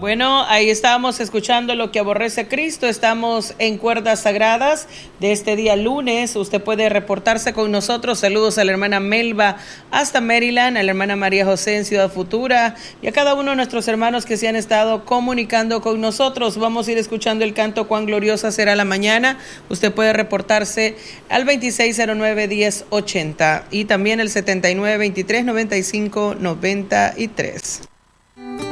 Bueno, ahí estábamos escuchando Lo que aborrece Cristo. Estamos en Cuerdas Sagradas de este día lunes. Usted puede reportarse con nosotros. Saludos a la hermana Melba hasta Maryland, a la hermana María José en Ciudad Futura y a cada uno de nuestros hermanos que se han estado comunicando con nosotros. Vamos a ir escuchando el canto Cuán gloriosa será la mañana. Usted puede reportarse al 2609-1080 y también el 7923-9593.